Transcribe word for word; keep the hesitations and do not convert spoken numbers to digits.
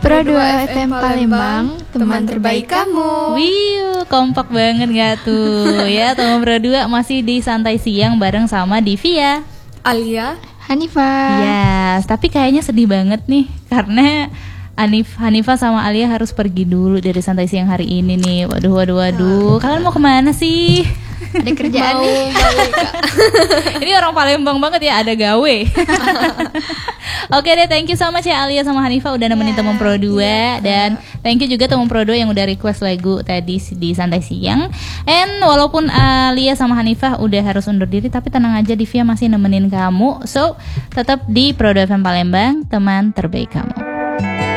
Pro dua F M Palembang, teman terbaik kamu. Wiu, kompak banget gak tuh ya. Teman Pro dua masih di Santai Siang bareng sama Divia, Alia, Hanifah. Yes, tapi kayaknya sedih banget nih karena Hanif, Hanifah sama Alia harus pergi dulu dari Santai Siang hari ini nih. Waduh, waduh, waduh. Kalian mau kemana sih? Ada kerjaan mau nih. Ini orang Palembang banget ya, ada gawe. Oke deh, thank you so much ya Alia sama Hanifah udah nemenin yeah, teman Pro dua yeah. Dan thank you juga teman Pro dua yang udah request lagu tadi di Santai Siang. And walaupun Alia sama Hanifah udah harus undur diri, tapi tenang aja, Divia masih nemenin kamu. So, tetap di Pro dua F M Palembang, teman terbaik kamu.